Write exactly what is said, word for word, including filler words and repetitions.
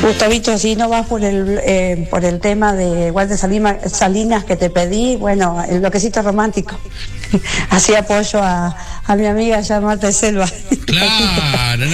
Gustavito, si no vas por el eh, por el tema de Walter Salima, Salinas que te pedí, bueno, el bloquecito romántico. Así apoyo a, a mi amiga ya Marta de Selva. Claro,